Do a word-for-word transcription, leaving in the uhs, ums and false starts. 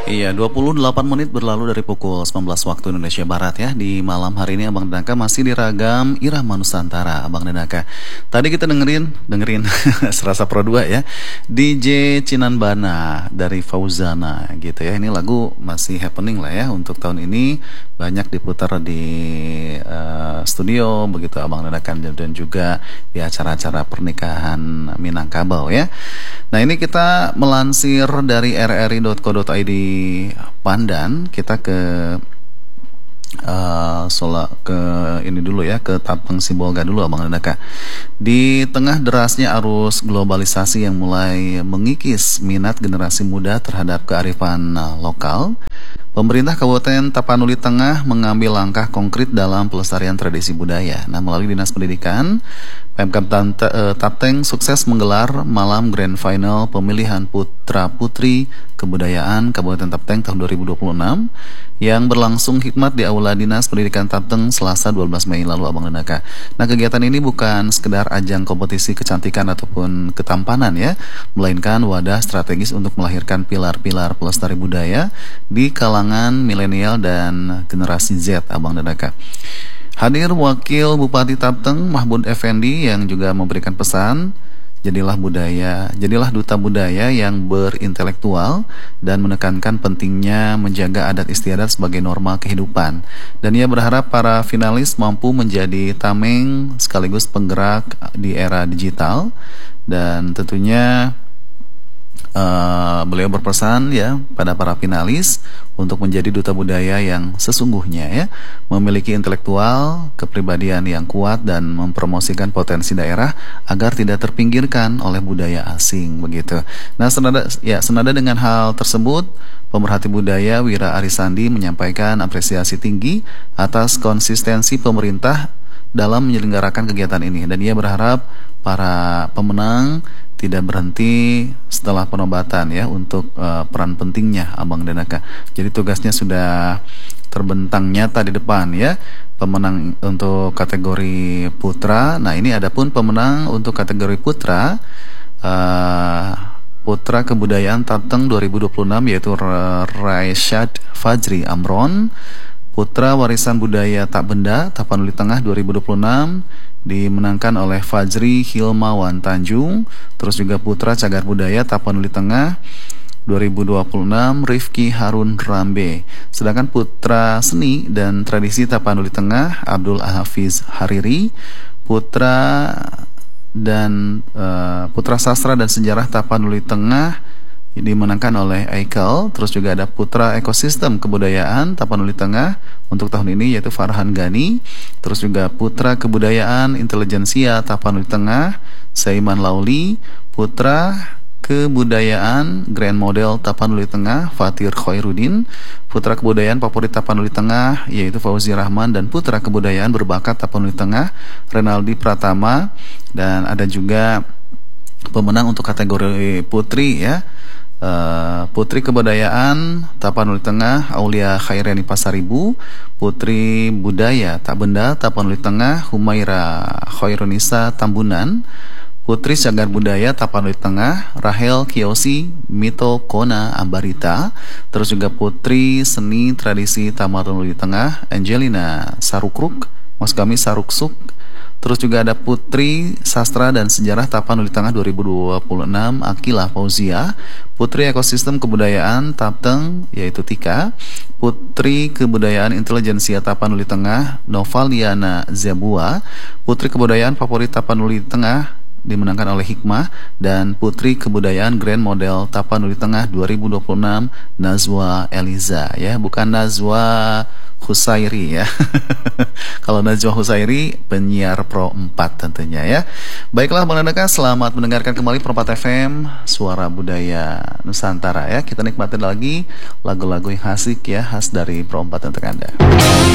Iya, dua puluh delapan menit berlalu dari pukul sembilan belas waktu Indonesia Barat ya. Di malam hari ini Abang Denaka masih di Ragam Irama Nusantara, Abang Denaka. Tadi kita dengerin, dengerin Serasa Pro dua ya, D J Cinanbana dari Fauzana gitu ya. Ini lagu masih happening lah ya untuk tahun ini. Banyak diputar di uh, studio begitu Abang Denaka, dan juga di acara-acara pernikahan Minangkabau ya. Nah, ini kita melansir dari r r i dot co dot i d Pandan. Kita ke uh, sola, ke ini dulu ya, ke Tapang Sibolga dulu Abang Denaka. Di tengah derasnya arus globalisasi yang mulai mengikis minat generasi muda terhadap kearifan lokal, pemerintah Kabupaten Tapanuli Tengah mengambil langkah konkret dalam pelestarian tradisi budaya. Nah, melalui Dinas Pendidikan, Pemkab Tapteng sukses menggelar malam grand final pemilihan putra putri kebudayaan Kabupaten Tapteng tahun dua ribu dua puluh enam yang berlangsung hikmat di Aula Dinas Pendidikan Tapteng Selasa dua belas Mei lalu Abang Denaka. Nah, kegiatan ini bukan sekedar ajang kompetisi kecantikan ataupun ketampanan ya, melainkan wadah strategis untuk melahirkan pilar-pilar pelestari budaya di kalangan milenial dan generasi Z Abang Denaka. Hadir Wakil Bupati Tapteng Mahmud Effendi yang juga memberikan pesan, jadilah budaya, jadilah duta budaya yang berintelektual dan menekankan pentingnya menjaga adat istiadat sebagai norma kehidupan. Dan ia berharap para finalis mampu menjadi tameng sekaligus penggerak di era digital. Dan tentunya Uh, beliau berpesan ya pada para finalis untuk menjadi duta budaya yang sesungguhnya ya, memiliki intelektual, kepribadian yang kuat dan mempromosikan potensi daerah agar tidak terpinggirkan oleh budaya asing begitu. Nah, senada ya senada dengan hal tersebut, pemerhati budaya Wira Arisandi menyampaikan apresiasi tinggi atas konsistensi pemerintah dalam menyelenggarakan kegiatan ini, dan ia berharap para pemenang tidak berhenti setelah penobatan ya untuk uh, peran pentingnya Abang Denaka. Jadi tugasnya sudah terbentang nyata di depan ya. Pemenang untuk kategori putra. Nah, ini ada pun pemenang untuk kategori putra uh, Putra Kebudayaan Tapteng dua ribu dua puluh enam yaitu Raisyad Fajri Amron. Putra Warisan Budaya Tak Benda Tapanuli Tengah dua ribu dua puluh enam dimenangkan oleh Fajri Hilmawan Tanjung. Terus juga Putra Cagar Budaya Tapanuli Tengah dua ribu dua puluh enam Rifki Harun Rambe. Sedangkan Putra Seni dan Tradisi Tapanuli Tengah Abdul Hafiz Hariri. Putra dan uh, Putra Sastra dan Sejarah Tapanuli Tengah dimenangkan oleh Eikel. Terus juga ada Putra Ekosistem Kebudayaan Tapanuli Tengah untuk tahun ini yaitu Farhan Gani. Terus juga Putra Kebudayaan Intelijensia Tapanuli Tengah Saiman Lauli. Putra Kebudayaan Grand Model Tapanuli Tengah Fatir Khairuddin. Putra Kebudayaan Favorit Tapanuli Tengah yaitu Fauzi Rahman, dan Putra Kebudayaan Berbakat Tapanuli Tengah Renaldi Pratama. Dan ada juga pemenang untuk kategori putri ya, Uh, Putri Kebudayaan Tapanuli Tengah Aulia Khairani Pasaribu. Putri Budaya Tak Benda Tapanuli Tengah Humaira Khairunisa Tambunan. Putri Cagar Budaya Tapanuli Tengah Rahel Kiosi Mito Kona Ambarita. Terus juga Putri Seni Tradisi Tapanuli Tengah Angelina Sarukruk, maksud kami Saruksuk. Terus juga ada Putri Sastra dan Sejarah Tapanuli Tengah dua ribu dua puluh enam Akila Fauzia. Putri Ekosistem Kebudayaan Tapteng yaitu Tika. Putri Kebudayaan Intelijensia Tapanuli Tengah Novaliana Zabua. Putri Kebudayaan Favorit Tapanuli Tengah dimenangkan oleh Hikmah. Dan Putri Kebudayaan Grand Model Tapanuli Tengah dua ribu dua puluh enam Nazwa Eliza ya, bukan Nazwa Husairi ya. Kalau Najwa Husairi penyiar Pro empat tentunya ya. Baiklah Bang Denaka, selamat mendengarkan kembali Pro empat F M, Suara Budaya Nusantara ya. Kita nikmatin lagi lagu-lagu yang asik ya, khas dari Pro empat untuk Anda.